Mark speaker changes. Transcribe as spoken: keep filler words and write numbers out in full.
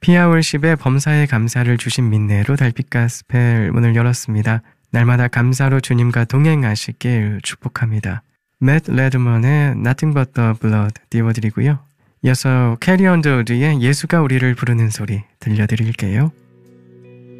Speaker 1: 피아월십의 범사에 감사를 주신 민네로 달빛 가스펠 문을 열었습니다. 날마다 감사로 주님과 동행하시길 축복합니다. 맷 레드먼의 Nothing But The Blood 띄워드리고요. 이어서 캐리 언더우드의 예수가 우리를 부르는 소리 들려드릴게요.